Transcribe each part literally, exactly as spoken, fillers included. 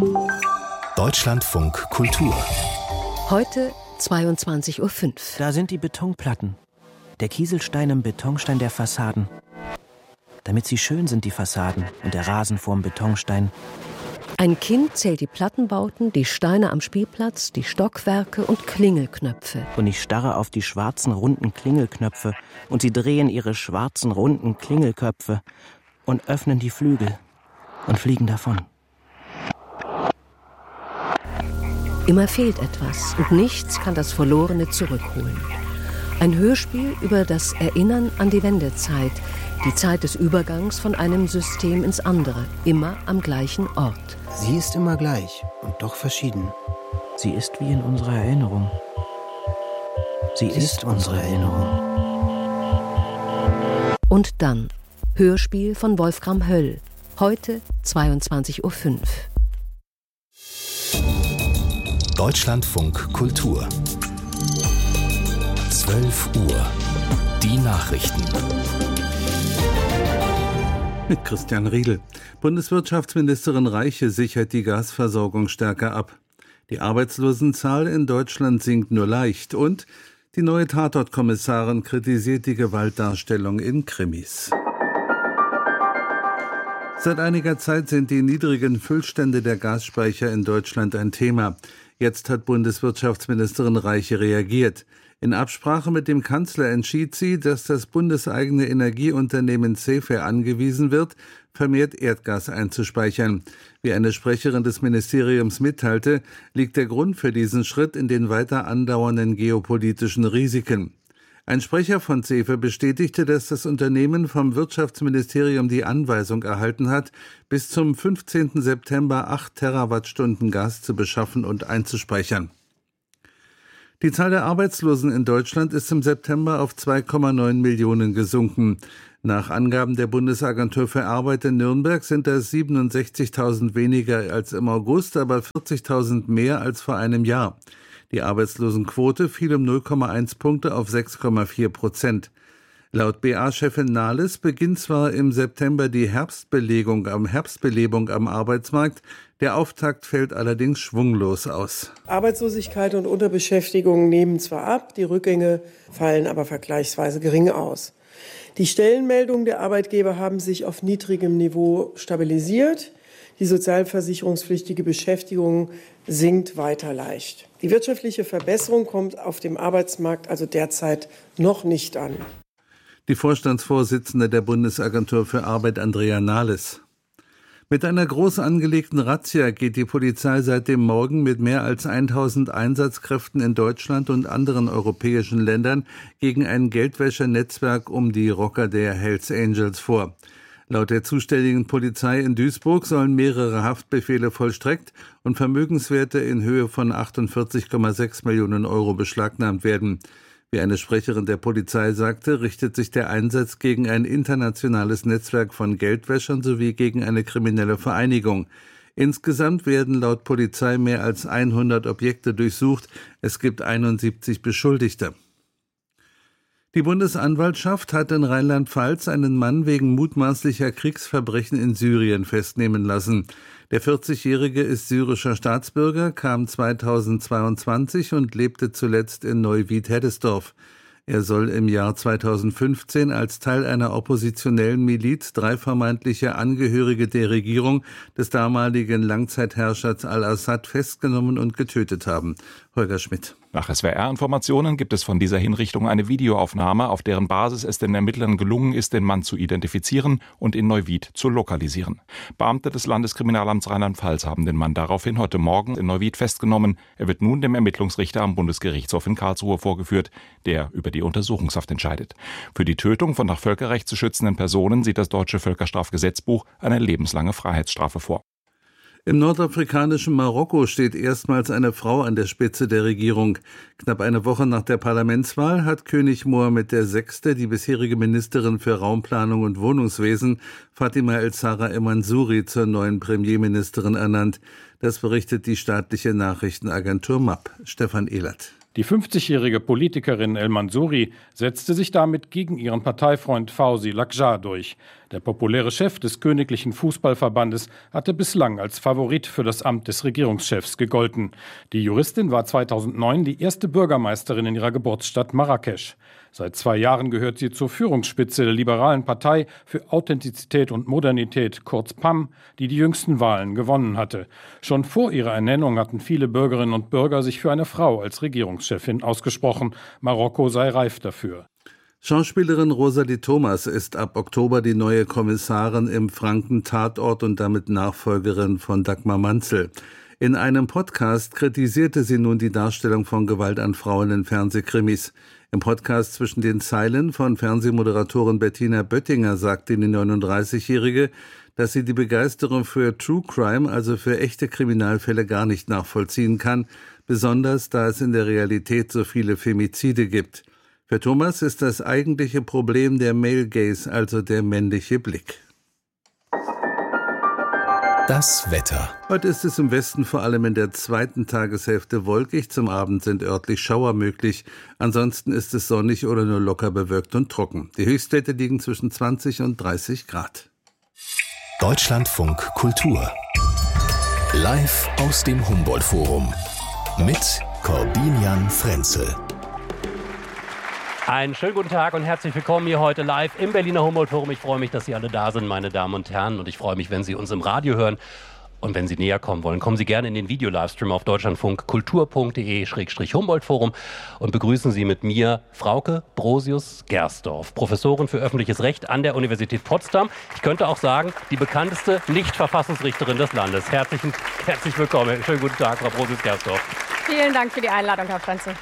Deutschlandfunk Kultur. Heute zweiundzwanzig Uhr fünf. Da sind die Betonplatten. Der Kieselstein im Betonstein der Fassaden. Damit sie schön sind, die Fassaden, und der Rasen vorm Betonstein. Ein Kind zählt die Plattenbauten, die Steine am Spielplatz, die Stockwerke und Klingelknöpfe. Und ich starre auf die schwarzen, runden Klingelknöpfe. Und sie drehen ihre schwarzen, runden Klingelköpfe und öffnen die Flügel und fliegen davon. Immer fehlt etwas und nichts kann das Verlorene zurückholen. Ein Hörspiel über das Erinnern an die Wendezeit, die Zeit des Übergangs von einem System ins andere, immer am gleichen Ort. Sie ist immer gleich und doch verschieden. Sie ist wie in unserer Erinnerung. Sie, Sie ist, ist unsere Erinnerung. Und dann Hörspiel von Wolfram Höll. Heute zweiundzwanzig Uhr fünf. Deutschlandfunk Kultur. zwölf Uhr. Die Nachrichten. Mit Christian Riedel. Bundeswirtschaftsministerin Reiche sichert die Gasversorgung stärker ab. Die Arbeitslosenzahl in Deutschland sinkt nur leicht. Und die neue Tatortkommissarin kritisiert die Gewaltdarstellung in Krimis. Seit einiger Zeit sind die niedrigen Füllstände der Gasspeicher in Deutschland ein Thema. Jetzt hat Bundeswirtschaftsministerin Reiche reagiert. In Absprache mit dem Kanzler entschied sie, dass das bundeseigene Energieunternehmen CEFE angewiesen wird, vermehrt Erdgas einzuspeichern. Wie eine Sprecherin des Ministeriums mitteilte, liegt der Grund für diesen Schritt in den weiter andauernden geopolitischen Risiken. Ein Sprecher von CEFE bestätigte, dass das Unternehmen vom Wirtschaftsministerium die Anweisung erhalten hat, bis zum fünfzehnten September acht Terawattstunden Gas zu beschaffen und einzuspeichern. Die Zahl der Arbeitslosen in Deutschland ist im September auf zwei Komma neun Millionen gesunken. Nach Angaben der Bundesagentur für Arbeit in Nürnberg sind das siebenundsechzigtausend weniger als im August, aber vierzigtausend mehr als vor einem Jahr. Die Arbeitslosenquote fiel um null Komma eins Punkte auf sechs Komma vier Prozent. Laut B A-Chefin Nahles beginnt zwar im September die Herbstbelegung am Herbstbelebung am Arbeitsmarkt, der Auftakt fällt allerdings schwunglos aus. Arbeitslosigkeit und Unterbeschäftigung nehmen zwar ab, die Rückgänge fallen aber vergleichsweise gering aus. Die Stellenmeldungen der Arbeitgeber haben sich auf niedrigem Niveau stabilisiert. Die sozialversicherungspflichtige Beschäftigung sinkt weiter leicht. Die wirtschaftliche Verbesserung kommt auf dem Arbeitsmarkt also derzeit noch nicht an. Die Vorstandsvorsitzende der Bundesagentur für Arbeit, Andrea Nahles. Mit einer groß angelegten Razzia geht die Polizei seit dem Morgen mit mehr als tausend Einsatzkräften in Deutschland und anderen europäischen Ländern gegen ein Geldwäschenetzwerk um die Rocker der Hells Angels vor. Laut der zuständigen Polizei in Duisburg sollen mehrere Haftbefehle vollstreckt und Vermögenswerte in Höhe von achtundvierzig Komma sechs Millionen Euro beschlagnahmt werden. Wie eine Sprecherin der Polizei sagte, richtet sich der Einsatz gegen ein internationales Netzwerk von Geldwäschern sowie gegen eine kriminelle Vereinigung. Insgesamt werden laut Polizei mehr als hundert Objekte durchsucht. Es gibt einundsiebzig Beschuldigte. Die Bundesanwaltschaft hat in Rheinland-Pfalz einen Mann wegen mutmaßlicher Kriegsverbrechen in Syrien festnehmen lassen. Der vierzigjährige ist syrischer Staatsbürger, kam zweitausendzweiundzwanzig und lebte zuletzt in Neuwied-Heddesdorf. Er soll im Jahr zweitausendfünfzehn als Teil einer oppositionellen Miliz drei vermeintliche Angehörige der Regierung des damaligen Langzeitherrschers al-Assad festgenommen und getötet haben. Holger Schmidt. Nach S W R-Informationen gibt es von dieser Hinrichtung eine Videoaufnahme, auf deren Basis es den Ermittlern gelungen ist, den Mann zu identifizieren und in Neuwied zu lokalisieren. Beamte des Landeskriminalamts Rheinland-Pfalz haben den Mann daraufhin heute Morgen in Neuwied festgenommen. Er wird nun dem Ermittlungsrichter am Bundesgerichtshof in Karlsruhe vorgeführt, der über die Untersuchungshaft entscheidet. Für die Tötung von nach Völkerrecht zu schützenden Personen sieht das deutsche Völkerstrafgesetzbuch eine lebenslange Freiheitsstrafe vor. Im nordafrikanischen Marokko steht erstmals eine Frau an der Spitze der Regierung. Knapp eine Woche nach der Parlamentswahl hat König Mohammed der Sechste die bisherige Ministerin für Raumplanung und Wohnungswesen, Fatima El-Zahra El-Mansouri, zur neuen Premierministerin ernannt. Das berichtet die staatliche Nachrichtenagentur M A P. Stefan Ehlert. Die fünfzigjährige Politikerin El Mansouri setzte sich damit gegen ihren Parteifreund Fawzi Lakjar durch. Der populäre Chef des Königlichen Fußballverbandes hatte bislang als Favorit für das Amt des Regierungschefs gegolten. Die Juristin war zweitausendneun die erste Bürgermeisterin in ihrer Geburtsstadt Marrakesch. Seit zwei Jahren gehört sie zur Führungsspitze der liberalen Partei für Authentizität und Modernität, kurz P A M, die die jüngsten Wahlen gewonnen hatte. Schon vor ihrer Ernennung hatten viele Bürgerinnen und Bürger sich für eine Frau als Regierungschefin ausgesprochen. Marokko sei reif dafür. Schauspielerin Rosalie Thomas ist ab Oktober die neue Kommissarin im Franken-Tatort und damit Nachfolgerin von Dagmar Manzel. In einem Podcast kritisierte sie nun die Darstellung von Gewalt an Frauen in Fernsehkrimis. Im Podcast Zwischen den Zeilen von Fernsehmoderatorin Bettina Böttinger sagte die neununddreißigjährige, dass sie die Begeisterung für True Crime, also für echte Kriminalfälle, gar nicht nachvollziehen kann, besonders da es in der Realität so viele Femizide gibt. Für Thomas ist das eigentliche Problem der Male Gaze, also der männliche Blick. Das Wetter. Heute ist es im Westen vor allem in der zweiten Tageshälfte wolkig. Zum Abend sind örtlich Schauer möglich. Ansonsten ist es sonnig oder nur locker bewölkt und trocken. Die Höchstwerte liegen zwischen zwanzig und dreißig Grad. Deutschlandfunk Kultur. Live aus dem Humboldt-Forum. Mit Corbinian Frenzel. Einen schönen guten Tag und herzlich willkommen hier heute live im Berliner Humboldt-Forum. Ich freue mich, dass Sie alle da sind, meine Damen und Herren. Und ich freue mich, wenn Sie uns im Radio hören. Und wenn Sie näher kommen wollen, kommen Sie gerne in den Video-Livestream auf deutschlandfunk kultur punkt de Schrägstrich Humboldt-Forum und begrüßen Sie mit mir Frauke Brosius-Gersdorf, Professorin für öffentliches Recht an der Universität Potsdam. Ich könnte auch sagen, die bekannteste Nicht-Verfassungsrichterin des Landes. Herzlichen, herzlich willkommen. Schönen guten Tag, Frau Brosius-Gersdorf. Vielen Dank für die Einladung, Herr Frenzel.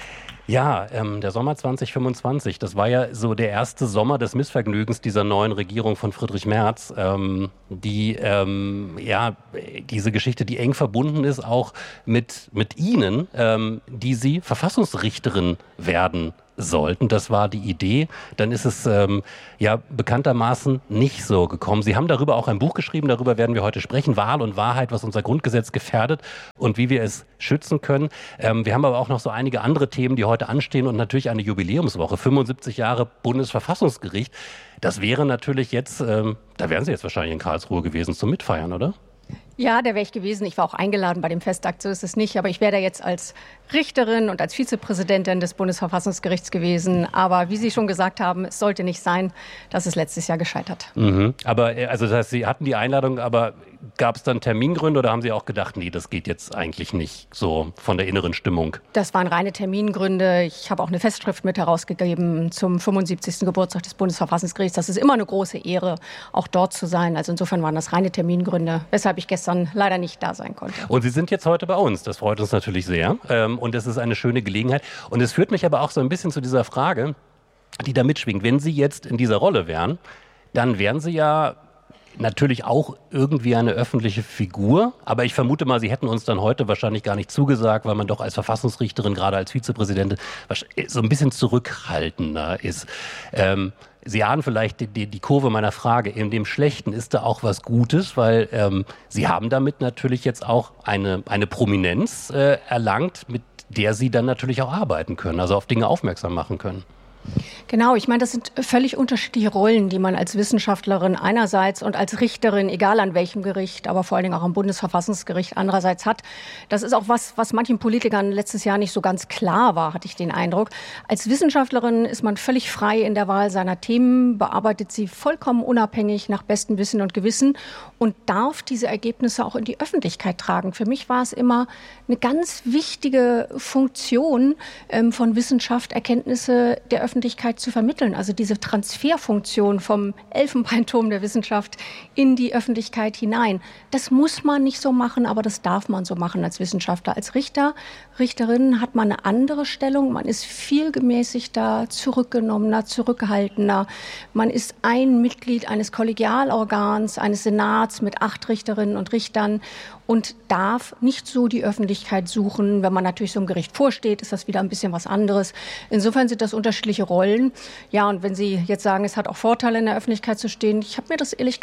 Ja, ähm, der Sommer zwanzig fünfundzwanzig, das war ja so der erste Sommer des Missvergnügens dieser neuen Regierung von Friedrich Merz, ähm, die, ähm, ja, diese Geschichte, die eng verbunden ist auch mit, mit Ihnen, ähm, die Sie Verfassungsrichterin werden sollten. Das war die Idee. Dann ist es ähm, ja bekanntermaßen nicht so gekommen. Sie haben darüber auch ein Buch geschrieben, darüber werden wir heute sprechen, Wahl und Wahrheit, was unser Grundgesetz gefährdet und wie wir es schützen können. Ähm, wir haben aber auch noch so einige andere Themen, die heute anstehen und natürlich eine Jubiläumswoche, fünfundsiebzig Jahre Bundesverfassungsgericht. Das wäre natürlich jetzt, ähm, da wären Sie jetzt wahrscheinlich in Karlsruhe gewesen zum Mitfeiern, oder? Ja, da wäre ich gewesen. Ich war auch eingeladen bei dem Festakt, so ist es nicht. Aber ich wäre da jetzt als Richterin und als Vizepräsidentin des Bundesverfassungsgerichts gewesen. Aber wie Sie schon gesagt haben, es sollte nicht sein, dass es letztes Jahr gescheitert. Mhm. Aber also das heißt, Sie hatten die Einladung, aber gab es dann Termingründe oder haben Sie auch gedacht, nee, das geht jetzt eigentlich nicht so von der inneren Stimmung? Das waren reine Termingründe. Ich habe auch eine Festschrift mit herausgegeben zum fünfundsiebzigsten Geburtstag des Bundesverfassungsgerichts. Das ist immer eine große Ehre, auch dort zu sein. Also insofern waren das reine Termingründe, weshalb ich gestern leider nicht da sein konnte. Und Sie sind jetzt heute bei uns. Das freut uns natürlich sehr. Und es ist eine schöne Gelegenheit. Und es führt mich aber auch so ein bisschen zu dieser Frage, die da mitschwingt. Wenn Sie jetzt in dieser Rolle wären, dann wären Sie ja natürlich auch irgendwie eine öffentliche Figur, aber ich vermute mal, Sie hätten uns dann heute wahrscheinlich gar nicht zugesagt, weil man doch als Verfassungsrichterin, gerade als Vizepräsidentin, so ein bisschen zurückhaltender ist. Ähm, Sie ahnen vielleicht die, die, die Kurve meiner Frage. In dem Schlechten ist da auch was Gutes, weil ähm, Sie haben damit natürlich jetzt auch eine, eine Prominenz äh, erlangt, mit der Sie dann natürlich auch arbeiten können, also auf Dinge aufmerksam machen können. Genau, ich meine, das sind völlig unterschiedliche Rollen, die man als Wissenschaftlerin einerseits und als Richterin, egal an welchem Gericht, aber vor allen Dingen auch am Bundesverfassungsgericht andererseits hat. Das ist auch was, was manchen Politikern letztes Jahr nicht so ganz klar war, hatte ich den Eindruck. Als Wissenschaftlerin ist man völlig frei in der Wahl seiner Themen, bearbeitet sie vollkommen unabhängig nach bestem Wissen und Gewissen und darf diese Ergebnisse auch in die Öffentlichkeit tragen. Für mich war es immer eine ganz wichtige Funktion ähm, von Wissenschaft, Erkenntnisse der Öffentlichkeit Öffentlichkeit zu vermitteln, also diese Transferfunktion vom Elfenbeinturm der Wissenschaft in die Öffentlichkeit hinein. Das muss man nicht so machen, aber das darf man so machen als Wissenschaftler. Als Richter, Richterin hat man eine andere Stellung. Man ist viel gemäßigter, zurückgenommener, zurückgehaltener. Man ist ein Mitglied eines Kollegialorgans, eines Senats mit acht Richterinnen und Richtern und darf nicht so die Öffentlichkeit suchen. Wenn man natürlich so einem Gericht vorsteht, ist das wieder ein bisschen was anderes. Insofern sind das unterschiedliche Rollen. Ja, und wenn Sie jetzt sagen, es hat auch Vorteile, in der Öffentlichkeit zu stehen, ich habe mir das ehrlich gesagt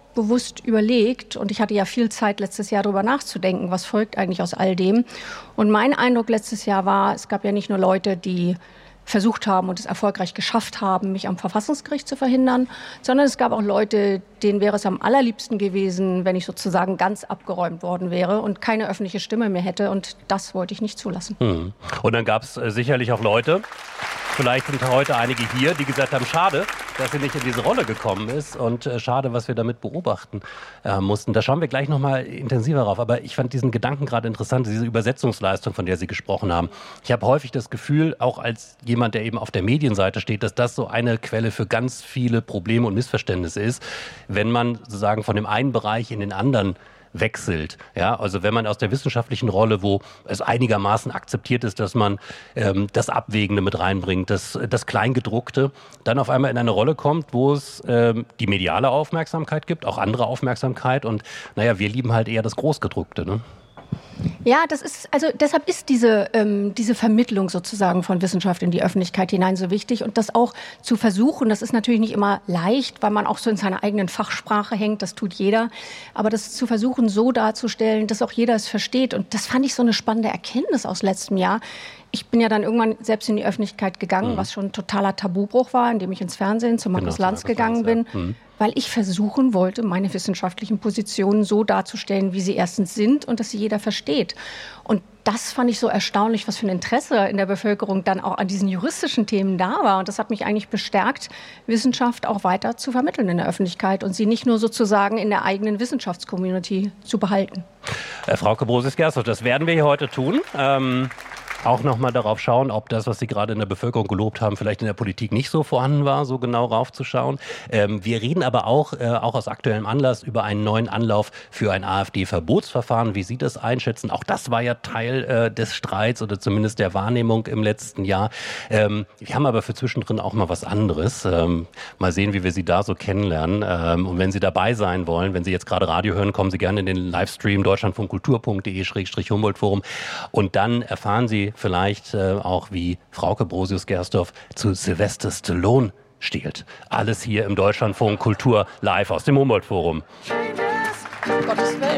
bewusst überlegt und ich hatte ja viel Zeit letztes Jahr darüber nachzudenken, was folgt eigentlich aus all dem. Und mein Eindruck letztes Jahr war, es gab ja nicht nur Leute, die versucht haben und es erfolgreich geschafft haben, mich am Verfassungsgericht zu verhindern, sondern es gab auch Leute, denen wäre es am allerliebsten gewesen, wenn ich sozusagen ganz abgeräumt worden wäre und keine öffentliche Stimme mehr hätte. Und das wollte ich nicht zulassen. Hm. Und dann gab es äh, sicherlich auch Leute, vielleicht sind heute einige hier, die gesagt haben, schade, dass sie nicht in diese Rolle gekommen ist und äh, schade, was wir damit beobachten äh, mussten. Da schauen wir gleich noch mal intensiver drauf. Aber ich fand diesen Gedanken gerade interessant, diese Übersetzungsleistung, von der Sie gesprochen haben. Ich habe häufig das Gefühl, auch als jemand, der eben auf der Medienseite steht, dass das so eine Quelle für ganz viele Probleme und Missverständnisse ist, wenn man sozusagen von dem einen Bereich in den anderen wechselt. Ja, also wenn man aus der wissenschaftlichen Rolle, wo es einigermaßen akzeptiert ist, dass man ähm, das Abwägende mit reinbringt, das, das Kleingedruckte, dann auf einmal in eine Rolle kommt, wo es ähm, die mediale Aufmerksamkeit gibt, auch andere Aufmerksamkeit und naja, wir lieben halt eher das Großgedruckte, ne? Ja, das ist, also deshalb ist diese, ähm, diese Vermittlung sozusagen von Wissenschaft in die Öffentlichkeit hinein so wichtig und das auch zu versuchen, das ist natürlich nicht immer leicht, weil man auch so in seiner eigenen Fachsprache hängt, das tut jeder, aber das zu versuchen so darzustellen, dass auch jeder es versteht und das fand ich so eine spannende Erkenntnis aus letztem Jahr. Ich bin ja dann irgendwann selbst in die Öffentlichkeit gegangen, mhm. was schon ein totaler Tabubruch war, indem ich ins Fernsehen zu Markus Lanz gegangen bin, ja. mhm. weil ich versuchen wollte, meine wissenschaftlichen Positionen so darzustellen, wie sie erstens sind und dass sie jeder versteht. Und das fand ich so erstaunlich, was für ein Interesse in der Bevölkerung dann auch an diesen juristischen Themen da war. Und das hat mich eigentlich bestärkt, Wissenschaft auch weiter zu vermitteln in der Öffentlichkeit und sie nicht nur sozusagen in der eigenen Wissenschaftscommunity zu behalten. Äh, Frau Brosius-Gersdorf, das werden wir hier heute tun. Ähm Auch noch mal darauf schauen, ob das, was Sie gerade in der Bevölkerung gelobt haben, vielleicht in der Politik nicht so vorhanden war, so genau raufzuschauen. Ähm, wir reden aber auch, äh, auch aus aktuellem Anlass, über einen neuen Anlauf für ein AfD-Verbotsverfahren. Wie Sie das einschätzen? Auch das war ja Teil äh, des Streits oder zumindest der Wahrnehmung im letzten Jahr. Ähm, wir haben aber für zwischendrin auch mal was anderes. Ähm, mal sehen, wie wir Sie da so kennenlernen. Ähm, und wenn Sie dabei sein wollen, wenn Sie jetzt gerade Radio hören, kommen Sie gerne in den Livestream deutschlandfunkkultur punkt de Schrägstrich Humboldt-Forum und dann erfahren Sie vielleicht äh, auch, wie Frauke Brosius-Gersdorf zu Sylvester Stallone stiehlt. Alles hier im Deutschlandfunk Kultur live aus dem Humboldt-Forum. Um Gottes Willen.